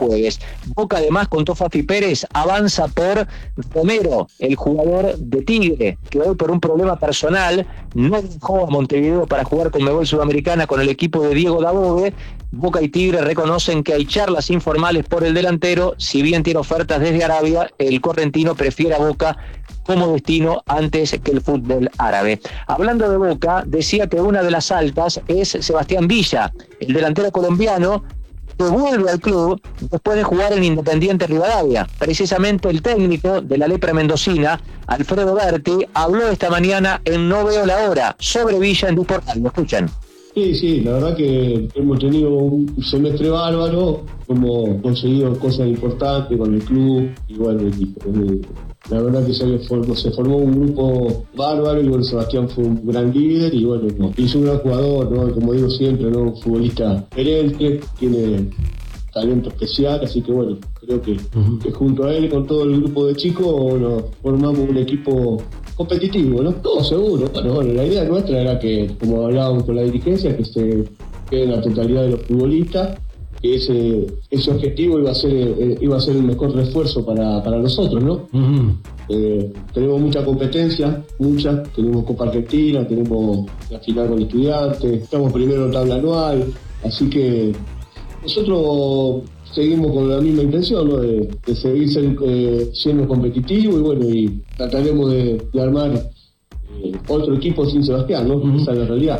jueves. Boca además, contó Fafi Pérez, avanza por Romero, el jugador de Tigre, que hoy por un problema personal no dejó a Montevideo para jugar Conmebol Sudamericana con el equipo de Diego Dabove. Boca y Tigre reconocen que hay charlas informales por el delantero. Si bien tiene ofertas desde Arabia, el correntino prefiere a Boca como destino antes que el fútbol árabe. Hablando de Boca, decía que una de las altas es Sebastián Villa, el delantero colombiano que vuelve al club después de jugar en Independiente Rivadavia. Precisamente el técnico de la Lepra Mendocina, Alfredo Berti, habló esta mañana en No Veo la Hora sobre Villa en Deportal. ¿Lo escuchan? Sí, la verdad que hemos tenido un semestre bárbaro, hemos conseguido cosas importantes con el club y bueno, la verdad que se formó un grupo bárbaro y bueno, Sebastián fue un gran líder y bueno, es un gran jugador, ¿no? Como digo siempre, ¿no? Un futbolista excelente, tiene talento especial, así que bueno, creo que junto a él y con todo el grupo de chicos, bueno, formamos un equipo competitivo, ¿no? Todo seguro. Bueno, la idea nuestra era que, como hablábamos con la dirigencia, que se quede la totalidad de los futbolistas, que ese objetivo iba a ser el mejor refuerzo para nosotros, ¿no? Tenemos mucha competencia, tenemos Copa Argentina, tenemos la final con Estudiantes, estamos primero en tabla anual, así que nosotros seguimos con la misma intención, ¿no? De seguir siendo competitivos y bueno, y trataremos de armar otro equipo sin Sebastián, ¿no? Esa es la realidad.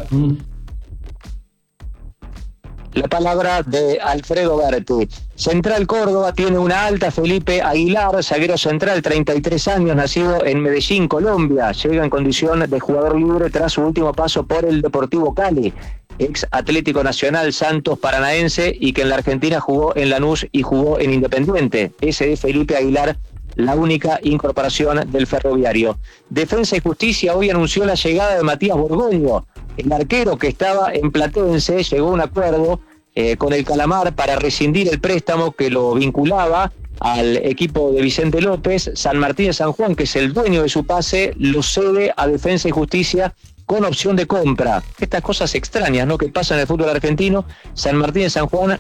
La palabra de Alfredo Berti. Central Córdoba tiene una alta, Felipe Aguilar, zaguero central, 33 años, nacido en Medellín, Colombia. Llega en condición de jugador libre tras su último paso por el Deportivo Cali, ex Atlético Nacional, Santos Paranaense, y que en la Argentina jugó en Lanús y jugó en Independiente. Ese es Felipe Aguilar, la única incorporación del Ferroviario. Defensa y Justicia hoy anunció la llegada de Matías Borgoño, el arquero que estaba en Platense. Llegó a un acuerdo con el Calamar para rescindir el préstamo que lo vinculaba al equipo de Vicente López. San Martín de San Juan, que es el dueño de su pase, lo cede a Defensa y Justicia con opción de compra. Estas cosas extrañas, ¿no?, que pasan en el fútbol argentino. San Martín de San Juan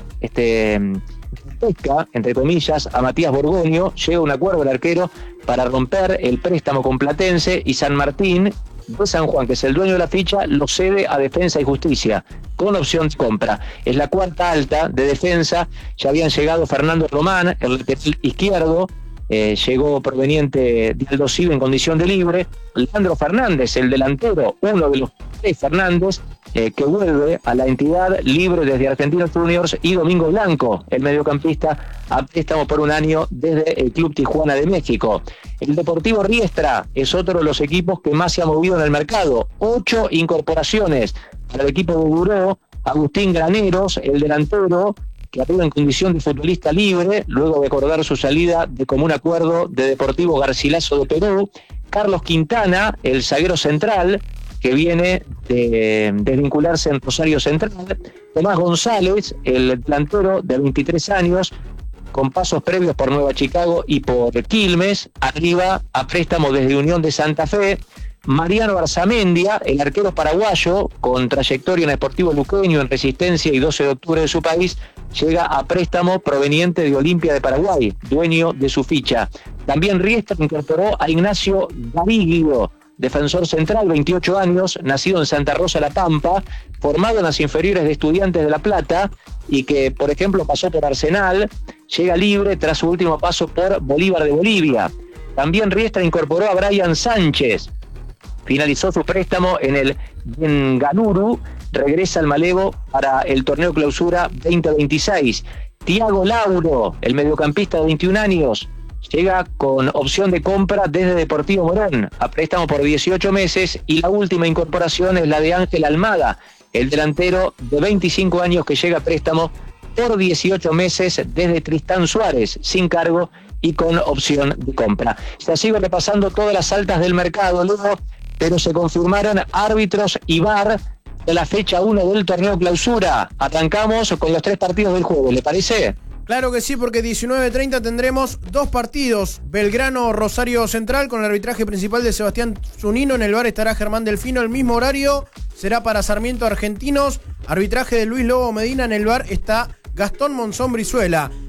pesca, entre comillas, a Matías Borgoño, llega a un acuerdo el arquero para romper el préstamo con Platense, y San Martín de San Juan, que es el dueño de la ficha, lo cede a Defensa y Justicia con opción de compra. Es la cuarta alta de Defensa. Ya habían llegado Fernando Román, el lateral izquierdo, llegó proveniente de Aldo Civi en condición de libre. Leandro Fernández, el delantero, uno de los tres Fernández, que vuelve a la entidad libre desde Argentinos Juniors, y Domingo Blanco, el mediocampista, a préstamo por un año desde el Club Tijuana de México. El Deportivo Riestra es otro de los equipos que más se ha movido en el mercado. 8 incorporaciones para el equipo de Buró. Agustín Graneros, el delantero, que arriba en condición de futbolista libre, luego de acordar su salida de común acuerdo de Deportivo Garcilaso de Perú. Carlos Quintana, el zaguero central, que viene de vincularse en Rosario Central. Tomás González, el delantero de 23 años, con pasos previos por Nueva Chicago y por Quilmes, arriba a préstamo desde Unión de Santa Fe. Mariano Arzamendia, el arquero paraguayo, con trayectoria en Sportivo Luqueño, en Resistencia y 12 de octubre de su país, llega a préstamo proveniente de Olimpia de Paraguay, dueño de su ficha. También Riestra incorporó a Ignacio Gaviglio, defensor central, 28 años, nacido en Santa Rosa La Pampa, formado en las inferiores de Estudiantes de La Plata, y que, por ejemplo, pasó por Arsenal. Llega libre tras su último paso por Bolívar de Bolivia. También Riestra incorporó a Brian Sánchez, finalizó su préstamo en el Benganuru, regresa al Malevo para el torneo Clausura 2026. Tiago Lauro, el mediocampista de 21 años, llega con opción de compra desde Deportivo Morón, a préstamo por 18 meses, y la última incorporación es la de Ángel Almada, el delantero de 25 años que llega a préstamo por 18 meses desde Tristán Suárez, sin cargo y con opción de compra. Se sigue repasando todas las altas del mercado, luego, pero se confirmaron árbitros y VAR de la fecha 1 del torneo Clausura. Arrancamos con los 3 partidos del juego, ¿le parece? Claro que sí, porque 19:30 tendremos 2 partidos. Belgrano-Rosario Central con el arbitraje principal de Sebastián Zunino. En el VAR estará Germán Delfino. El mismo horario será para Sarmiento Argentinos. Arbitraje de Luis Lobo Medina. En el VAR está Gastón Monzón Brizuela.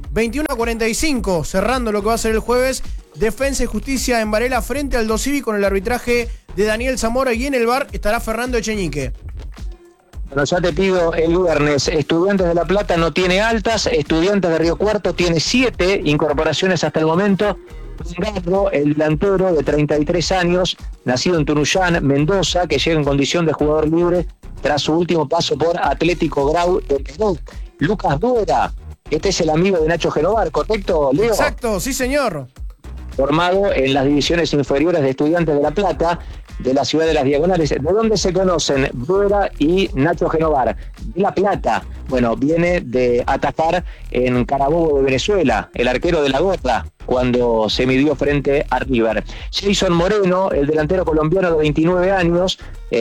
21:45, cerrando lo que va a ser el jueves, Defensa y Justicia en Varela frente al Dosivi con el arbitraje de Daniel Zamora, y en el VAR estará Fernando Echeñique. Bueno, ya te pido el viernes. Estudiantes de La Plata no tiene altas, Estudiantes de Río Cuarto tiene 7 incorporaciones hasta el momento. Garro, el delantero de 33 años, nacido en Tunuyán, Mendoza, que llega en condición de jugador libre tras su último paso por Atlético Grau de Perú. Lucas Duera, este es el amigo de Nacho Genovar, ¿correcto, Leo? Exacto, sí señor. Formado en las divisiones inferiores de Estudiantes de La Plata, de la ciudad de Las Diagonales. ¿De dónde se conocen Duera y Nacho Genovar? De La Plata. Bueno, viene de atacar en Carabobo de Venezuela, el arquero de la Gorra, cuando se midió frente a River. Jason Moreno, el delantero colombiano de 29 años,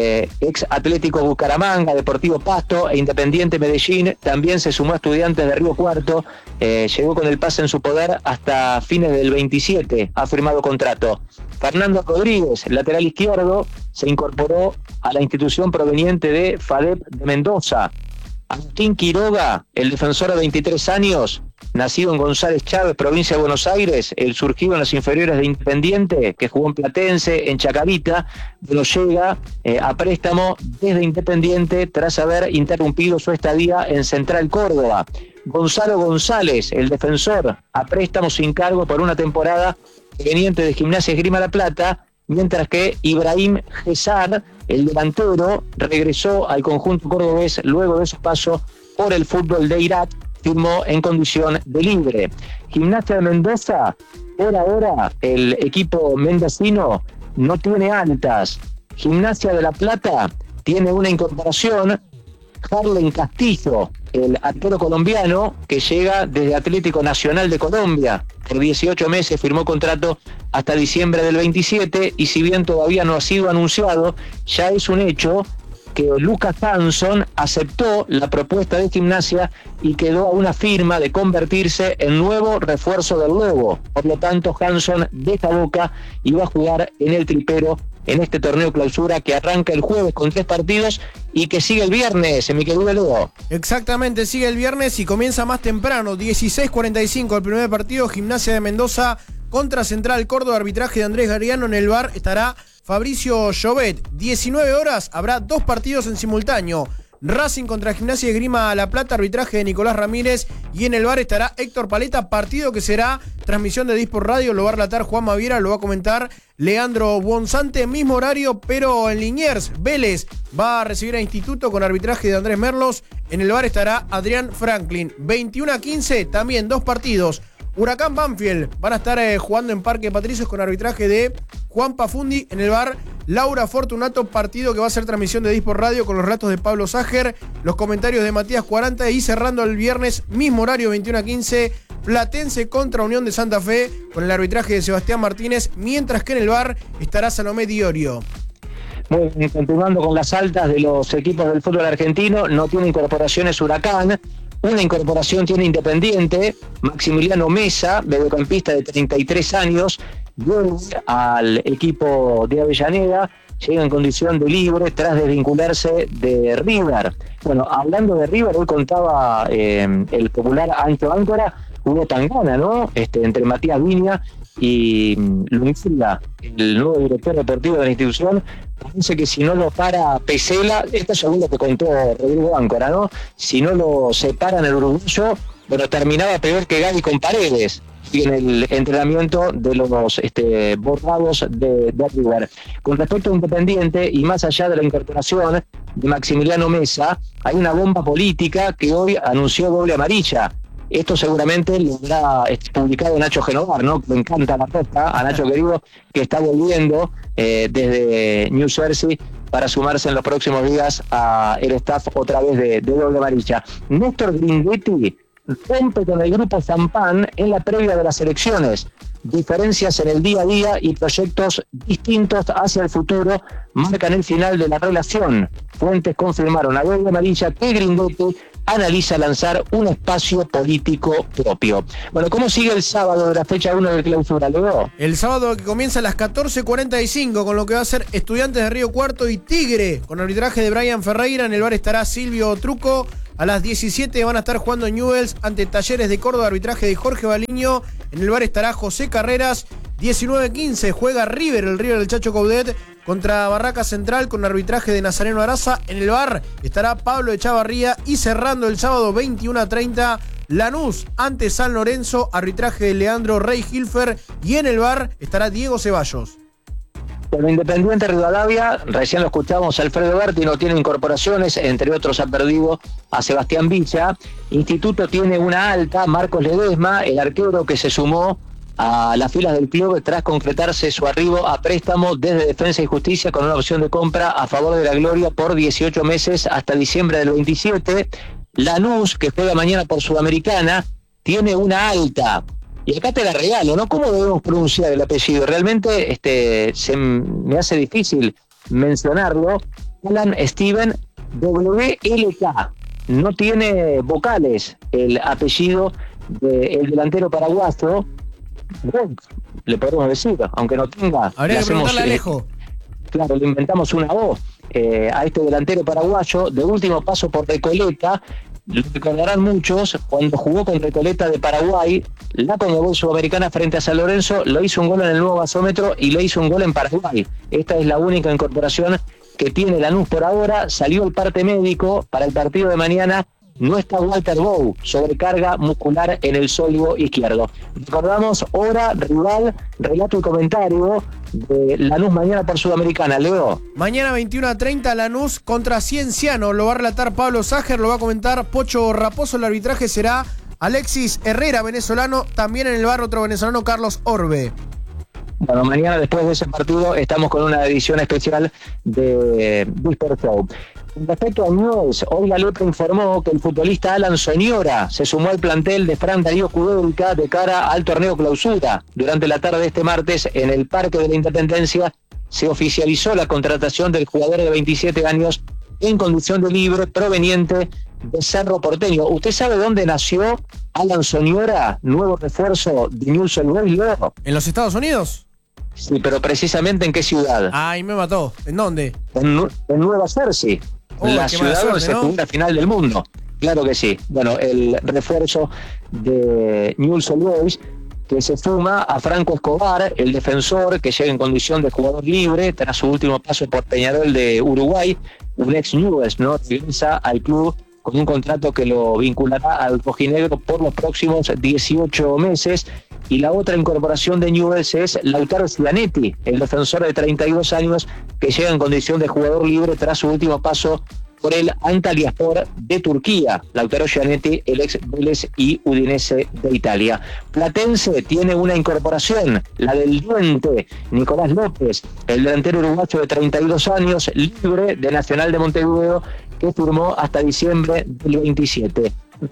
ex Atlético Bucaramanga, Deportivo Pasto e Independiente Medellín, también se sumó a Estudiantes de Río Cuarto, llegó con el pase en su poder hasta fines del 27, ha firmado contrato. Fernando Rodríguez, lateral izquierdo, se incorporó a la institución proveniente de FADEP de Mendoza. Agustín Quiroga, el defensor de 23 años, nacido en González Chávez, provincia de Buenos Aires, el surgido en las inferiores de Independiente, que jugó en Platense, en Chacarita, pero llega a préstamo desde Independiente tras haber interrumpido su estadía en Central Córdoba. Gonzalo González, el defensor, a préstamo sin cargo por una temporada, proveniente de Gimnasia Esgrima La Plata, mientras que Ibrahim Gesar, el delantero, regresó al conjunto cordobés luego de su paso por el fútbol de Irak, firmó en condición de libre. Gimnasia de Mendoza, por ahora el equipo mendocino no tiene altas. Gimnasia de La Plata tiene una incorporación, Harlen Castillo, el arquero colombiano que llega desde Atlético Nacional de Colombia. Por 18 meses firmó contrato hasta diciembre del 27, y si bien todavía no ha sido anunciado, ya es un hecho que Lucas Hanson aceptó la propuesta de Gimnasia y quedó a una firma de convertirse en nuevo refuerzo del Lobo. Por lo tanto, Hanson deja Boca y va a jugar en el Tripero en este torneo clausura que arranca el jueves con 3 partidos y que sigue el viernes, mi querido Leo. Exactamente, sigue el viernes y comienza más temprano, 16:45 el primer partido, Gimnasia de Mendoza contra Central Córdoba, arbitraje de Andrés Gariano. En el VAR estará Fabricio Llobet. 19 horas, habrá 2 partidos en simultáneo. Racing contra Gimnasia Esgrima La Plata, arbitraje de Nicolás Ramírez, y en el VAR estará Héctor Paleta, partido que será transmisión de Disport Radio, lo va a relatar Juan Maviera, lo va a comentar Leandro Buonsante, mismo horario pero en Liniers. Vélez va a recibir a Instituto con arbitraje de Andrés Merlos, en el VAR estará Adrián Franklin. 21:15, también 2 partidos. Huracán Banfield van a estar jugando en Parque Patricios con arbitraje de Juan Pafundi, en el VAR Laura Fortunato, partido que va a ser transmisión de Disport Radio con los relatos de Pablo Ságer, los comentarios de Matías Cuaranta, y cerrando el viernes, mismo horario, 21:15, Platense contra Unión de Santa Fe con el arbitraje de Sebastián Martínez, mientras que en el VAR estará Salomé Diorio. Muy bien, continuando con las altas de los equipos del fútbol argentino, no tiene incorporaciones Huracán. Una incorporación tiene Independiente, Maximiliano Mesa, mediocampista de 33 años, vuelve al equipo de Avellaneda, llega en condición de libre tras desvincularse de River. Bueno, hablando de River, hoy contaba el popular Ancho Áncora, hubo tangana, ¿no? Entre Matías Viña y Luis Friga, el nuevo director deportivo de la institución. Parece que si no lo para Pesela, esto es según lo que contó Rodrigo Áncora, ¿no? Si no lo separan el uruguayo, bueno, terminaba peor que Gaby con Paredes y en el entrenamiento de los borrados de River. Con respecto a Independiente, y más allá de la incorporación de Maximiliano Mesa, hay una bomba política que hoy anunció doble amarilla. Esto seguramente lo habrá publicado Nacho Genovar, ¿no? Me encanta la posta a Nacho querido, que está volviendo desde New Jersey para sumarse en los próximos días a el staff otra vez de doble amarilla. Néstor Grindetti rompe con el grupo Zampán en la previa de las elecciones. Diferencias en el día a día y proyectos distintos hacia el futuro marcan el final de la relación. Fuentes confirmaron a doble amarilla que Grindetti analiza lanzar un espacio político propio. Bueno, ¿cómo sigue el sábado de la fecha 1 del clausura, Leo? El sábado que comienza a las 14:45 con lo que va a ser Estudiantes de Río Cuarto y Tigre, con arbitraje de Brian Ferreira. En el VAR estará Silvio Truco. A las 17 van a estar jugando Newell's ante Talleres de Córdoba, arbitraje de Jorge Baliño. En el bar estará José Carreras. 19:15 juega River, el River del Chacho Coudet, contra Barraca Central con arbitraje de Nazareno Araza. En el bar estará Pablo Echavarría y cerrando el sábado 21:30 Lanús ante San Lorenzo, arbitraje de Leandro Rey Hilfer, y en el bar estará Diego Ceballos. Con Independiente Rivadavia, recién lo escuchamos, Alfredo Berti no tiene incorporaciones, entre otros ha perdido a Sebastián Villa. Instituto tiene una alta, Marcos Ledesma, el arquero que se sumó a las filas del club tras concretarse su arribo a préstamo desde Defensa y Justicia con una opción de compra a favor de la Gloria por 18 meses hasta diciembre del 27. Lanús, que juega mañana por Sudamericana, tiene una alta. Y acá te la regalo, ¿no? ¿Cómo debemos pronunciar el apellido? Realmente se me hace difícil mencionarlo. Alan Steven WLK. No tiene vocales el apellido del delantero paraguayo. Le podemos decir, aunque no tenga. Habría que preguntarle a Alejo. Claro, le inventamos una voz a este delantero paraguayo de último paso por Recoleta. Lo recordarán muchos, cuando jugó con Recoleta de Paraguay, la Conmebol Sudamericana frente a San Lorenzo, lo hizo un gol en el nuevo gasómetro y le hizo un gol en Paraguay. Esta es la única incorporación que tiene Lanús por ahora. Salió el parte médico para el partido de mañana. No está Walter Bow, sobrecarga muscular en el sólido izquierdo. Recordamos hora, rival, relato y comentario de Lanús mañana por Sudamericana. Leo. Mañana 21:30 Lanús contra Cienciano. Lo va a relatar Pablo Ságer, lo va a comentar Pocho Raposo. El arbitraje será Alexis Herrera, venezolano. También en el bar otro venezolano, Carlos Orbe. Bueno, mañana después de ese partido estamos con una edición especial de Whisper Show. Respecto a Newell's, hoy la Lepra informó que el futbolista Alan Soñora se sumó al plantel de Fran Darío Kudelka de cara al torneo clausura. Durante la tarde de este martes, en el Parque de la Independencia, se oficializó la contratación del jugador de 27 años en condición de libre proveniente de Cerro Porteño. ¿Usted sabe dónde nació Alan Soñora, nuevo refuerzo de Newell's Old Boys? ¿En los Estados Unidos? Sí, pero precisamente ¿en qué ciudad? Ay, me mató. ¿En dónde? En Nueva Jersey. La ciudad donde se jugó la final del mundo. Claro que sí. Bueno, el refuerzo de Newell's Old Boys, que se suma a Franco Escobar, el defensor que llega en condición de jugador libre tras su último paso por Peñarol de Uruguay, un ex Newell's, ¿no? Regresa al club con un contrato que lo vinculará al rojinegro por los próximos 18 meses. Y la otra incorporación de Newell's es Lautaro Gianetti, el defensor de 32 años que llega en condición de jugador libre tras su último paso por el Antalyaspor de Turquía. Lautaro Gianetti, el ex Vélez y Udinese de Italia. Platense tiene una incorporación, la del Diente, Nicolás López, el delantero uruguayo de 32 años, libre de Nacional de Montevideo, que firmó hasta diciembre del 27.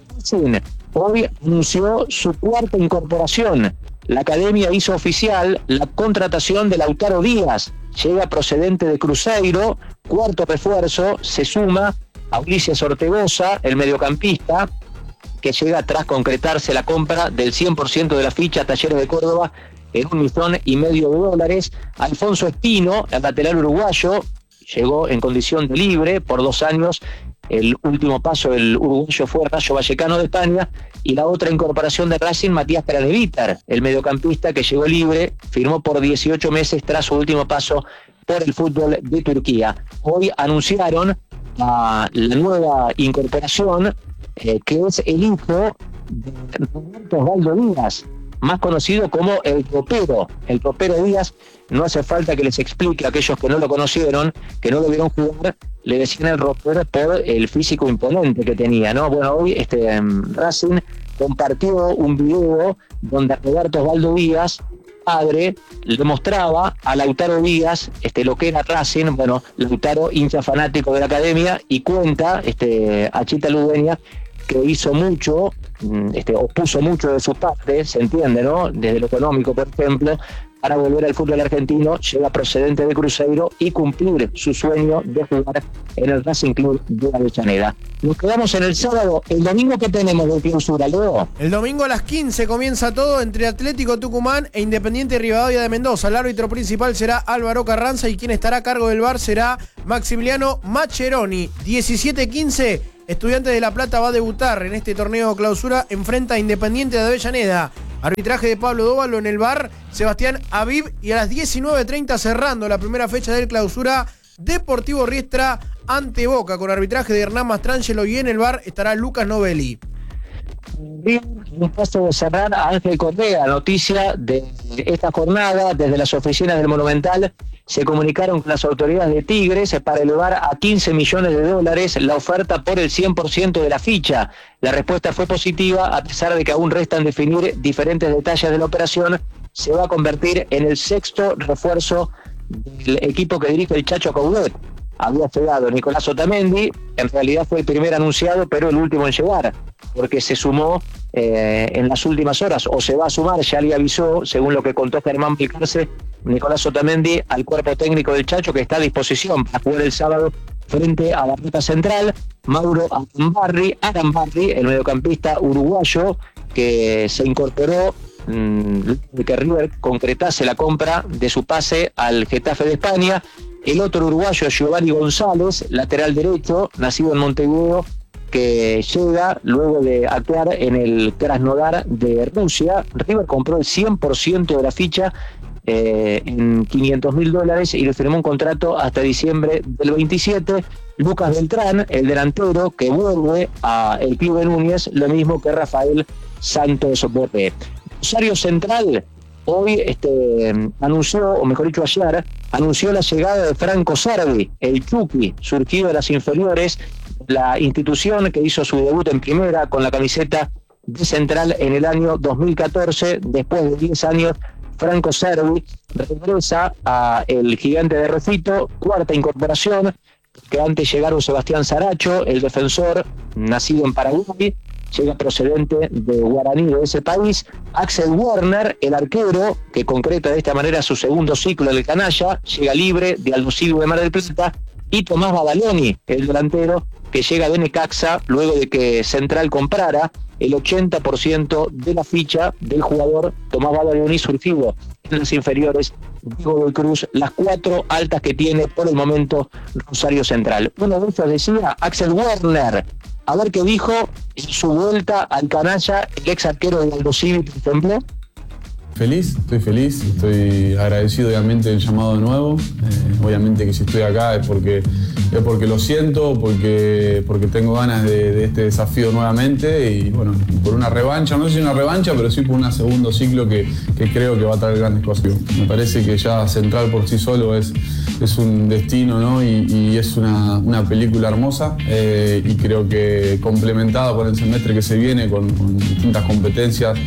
Hoy anunció su cuarta incorporación. La academia hizo oficial la contratación de Lautaro Díaz. Llega procedente de Cruzeiro, cuarto refuerzo, se suma a Ulises Ortegoza, el mediocampista, que llega tras concretarse la compra del 100% de la ficha a Talleres de Córdoba en $1,500,000. Alfonso Espino, el lateral uruguayo, llegó en condición de libre por 2 años. El último paso del uruguayo fue Rayo Vallecano de España. Y la otra incorporación de Racing, Matías Peranevitar, el mediocampista que llegó libre, firmó por 18 meses tras su último paso por el fútbol de Turquía. Hoy anunciaron la nueva incorporación, que es el hijo de Roberto Osvaldo Díaz, más conocido como el Ropero. El Ropero Díaz, no hace falta que les explique a aquellos que no lo conocieron, que no lo vieron jugar, le decían el Ropero por el físico imponente que tenía, ¿no? Bueno, hoy Racing compartió un video donde Roberto Osvaldo Díaz, padre, le mostraba a Lautaro Díaz lo que era Racing. Bueno, Lautaro, hincha fanático de la academia, y cuenta a Chita Ludueña que hizo mucho, o puso mucho de su parte, se entiende, ¿no? Desde lo económico, por ejemplo, para volver al fútbol argentino. Llega procedente de Cruzeiro y cumplir su sueño de jugar en el Racing Club de Avellaneda. Nos quedamos en el sábado. El domingo, ¿qué tenemos de clausura, Leo? El domingo a las 15 comienza todo entre Atlético Tucumán e Independiente Rivadavia de Mendoza. El árbitro principal será Álvaro Carranza y quien estará a cargo del VAR será Maximiliano Maccheroni. 17:15 Estudiantes de La Plata va a debutar en este torneo clausura, enfrenta a Independiente de Avellaneda. Arbitraje de Pablo Dóvalo en el VAR, Sebastián Aviv, y a las 19:30 cerrando la primera fecha del clausura, Deportivo Riestra ante Boca, con arbitraje de Hernán Mastrangelo, y en el VAR estará Lucas Novelli. Un paso de cerrar a Ángel Correa, noticia de esta jornada. Desde las oficinas del Monumental se comunicaron con las autoridades de Tigres para elevar a $15 millones la oferta por el 100% de la ficha. La respuesta fue positiva, a pesar de que aún restan definir diferentes detalles de la operación. Se va a convertir en el sexto refuerzo del equipo que dirige el Chacho Coudet. Había llegado Nicolás Otamendi, en realidad fue el primer anunciado, pero el último en llegar, porque se sumó en las últimas horas, o se va a sumar, ya le avisó, según lo que contó Germán Picarce, Nicolás Otamendi, al cuerpo técnico del Chacho, que está a disposición para jugar el sábado frente a la Ruta Central. Mauro Arambarri, el mediocampista uruguayo, que se incorporó de que River concretase la compra de su pase al Getafe de España. El otro uruguayo, Giovanni González, lateral derecho, nacido en Montevideo, que llega luego de actuar en el Krasnodar de Rusia. River compró el 100% de la ficha en $500.000 y le firmó un contrato hasta diciembre del 27. Lucas Beltrán, el delantero, que vuelve al club de Núñez, lo mismo que Rafael Santos Borré. Rosario Central hoy anunció, o mejor dicho ayer, anunció la llegada de Franco Cervi, el Chucky, surgido de las inferiores, la institución que hizo su debut en primera con la camiseta de Central en el año 2014. Después de 10 años, Franco Cervi regresa a el Gigante de Refito, cuarta incorporación, que antes llegaron Sebastián Saracho, el defensor, nacido en Paraguay, llega procedente de Guaraní de ese país. Axel Werner, el arquero, que concreta de esta manera su segundo ciclo en el canalla, llega libre de Aldosivi de Mar del Plata. Y Tomás Badaloni, el delantero, que llega de Necaxa luego de que Central comprara el 80% de la ficha del jugador Tomás Badaloni, surgido en las inferiores de Godoy Cruz, las 4 altas que tiene por el momento Rosario Central. Uno de ellos decía Axel Werner. A ver qué dijo en su vuelta al canalla el ex arquero de Aldosivi, por ejemplo. Estoy feliz, estoy agradecido obviamente del llamado de nuevo. Obviamente que si estoy acá es porque lo siento, porque tengo ganas de este desafío nuevamente y bueno, por una revancha, no sé si una revancha, pero sí por un segundo ciclo que creo que va a traer grandes cosas. Me parece que ya Central por sí solo es un destino, ¿no? Y es una película hermosa y creo que complementado con el semestre que se viene, con distintas competencias,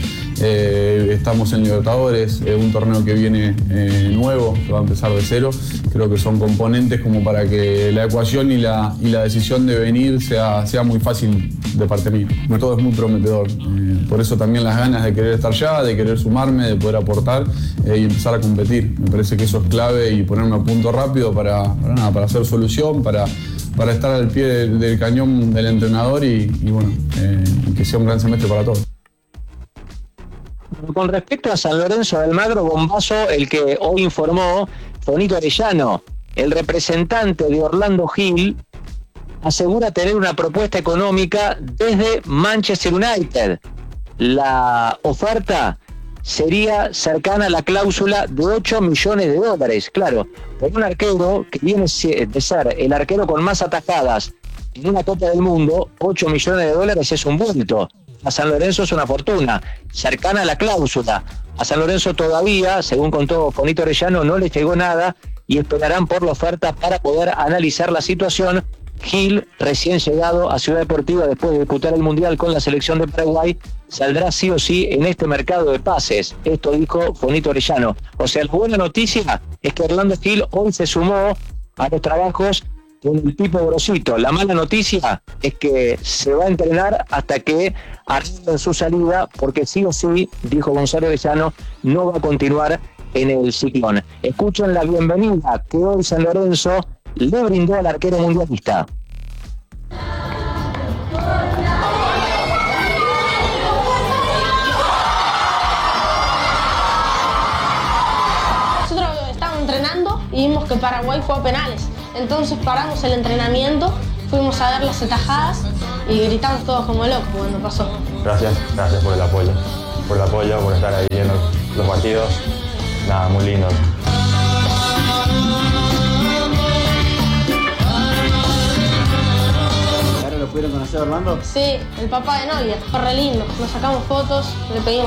estamos en Libertadores, un torneo que viene nuevo, que va a empezar de cero. Creo que son componentes como para que la ecuación y la decisión de venir sea muy fácil de parte mía. Todo es muy prometedor, por eso también las ganas de querer estar allá, de querer sumarme, de poder aportar y empezar a competir. Me parece que eso es clave y ponerme a punto rápido para hacer solución, para estar al pie del cañón del entrenador y bueno, que sea un gran semestre para todos. Con respecto a San Lorenzo de Almagro, bombazo el que hoy informó Fonito Arellano. El representante de Orlando Gil asegura tener una propuesta económica desde Manchester United. La oferta sería cercana a la cláusula de $8 millones. Claro, por un arquero que viene de ser el arquero con más atajadas en una Copa del Mundo, $8 millones es un bulto. A San Lorenzo es una fortuna, cercana a la cláusula. A San Lorenzo todavía, según contó Fonito Arellano, no le llegó nada y esperarán por la oferta para poder analizar la situación. Gil, recién llegado a Ciudad Deportiva después de disputar el Mundial con la selección de Paraguay, saldrá sí o sí en este mercado de pases. Esto dijo Fonito Arellano. O sea, la buena noticia es que Orlando Gil hoy se sumó a los trabajos con el tipo grosito. La mala noticia es que se va a entrenar hasta que arreglen su salida, porque sí o sí, dijo Gonzalo Arellano, no va a continuar en el Ciclón. Escuchen la bienvenida que hoy San Lorenzo le brindó al arquero mundialista. Nosotros estábamos entrenando y vimos que Paraguay fue a penales. Entonces paramos el entrenamiento, fuimos a ver las atajadas y gritamos todos como locos cuando pasó. Gracias por el apoyo, por estar ahí en los partidos. Nada, muy lindo. ¿Ahora lo pudieron conocer, Orlando? Sí, el papá de novia, fue re lindo. Nos sacamos fotos, le pedimos